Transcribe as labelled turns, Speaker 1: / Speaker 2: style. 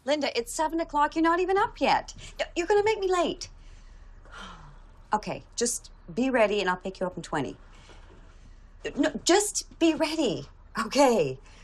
Speaker 1: Linda, it's 7 o'clock. You're not even up yet. You're going to make me late. Okay, just be ready and I'll pick you up in 20. No, just be ready. Okay.